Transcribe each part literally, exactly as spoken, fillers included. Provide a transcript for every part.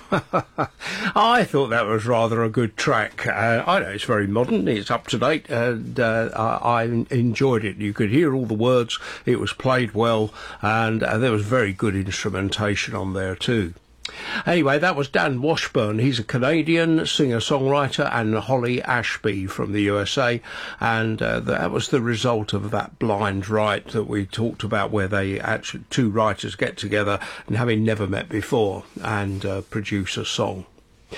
I thought that was rather a good track. Uh, I know it's very modern, it's up to date, and uh, I, I enjoyed it. You could hear all the words, it was played well, and uh, there was very good instrumentation on there too. Anyway, that was Dan Washburn. He's a Canadian singer-songwriter, and Holly Ashby from the U S A, and uh, that was the result of that blind write that we talked about, where they actually two writers get together and having never met before and uh, produce a song.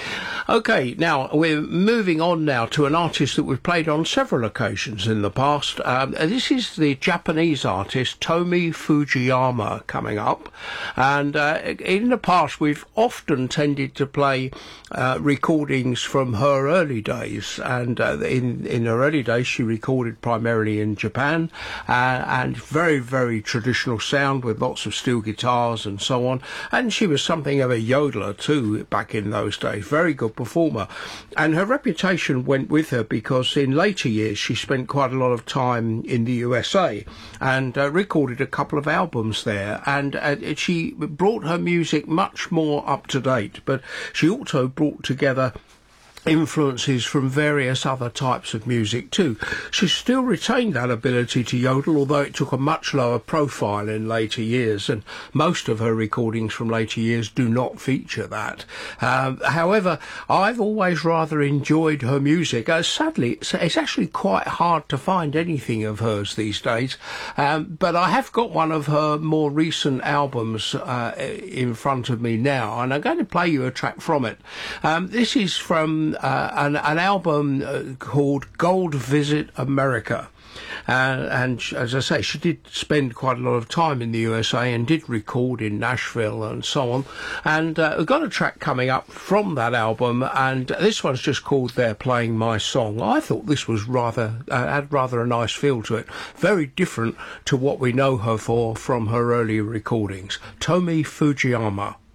Okay, now we're moving on now to an artist that we've played on several occasions in the past. Um, this is the Japanese artist Tomi Fujiyama coming up, and uh, in the past we've often tended to play uh, recordings from her early days, and uh, in, in her early days she recorded primarily in Japan, uh, and very, very traditional sound with lots of steel guitars and so on, and she was something of a yodeler too back in those days. Very good performer, and her reputation went with her because in later years she spent quite a lot of time in the U S A and uh, recorded a couple of albums there, and uh, she brought her music much more up to date, but she also brought together influences from various other types of music too. She still retained that ability to yodel, although it took a much lower profile in later years, and most of her recordings from later years do not feature that. Um, however, I've always rather enjoyed her music. Uh, sadly, it's, it's actually quite hard to find anything of hers these days, um, but I have got one of her more recent albums uh, in front of me now, and I'm going to play you a track from it. Um, this is from Uh, an, an album uh, called Gold Visit America. Uh, and as I say, she did spend quite a lot of time in the U S A and did record in Nashville and so on. And uh, we've got a track coming up from that album, and this one's just called They're Playing My Song. I thought this was rather, uh, had rather a nice feel to it. Very different to what we know her for from her earlier recordings. Tomi Fujiyama.